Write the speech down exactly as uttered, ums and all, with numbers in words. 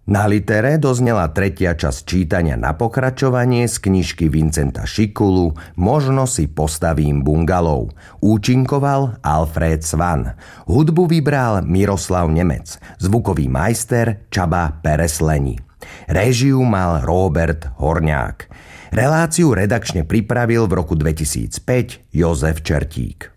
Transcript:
Na Litere doznela tretia časť čítania na pokračovanie z knižky Vincenta Šikulu Možno si postavím bungalov. Účinkoval Alfred Svan. Hudbu vybral Miroslav Nemec. Zvukový majster Csaba Peresleni. Réžiu mal Róbert Horňák. Reláciu redakčne pripravil v roku dvetisícpäť Jozef Čertík.